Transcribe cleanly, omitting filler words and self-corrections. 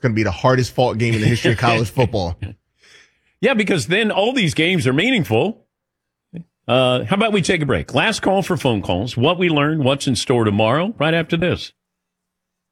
going to be the hardest fought game in the history of college football. Yeah, because then all these games are meaningful. How about we take a break? Last call for phone calls. What we learned, what's in store tomorrow, right after this.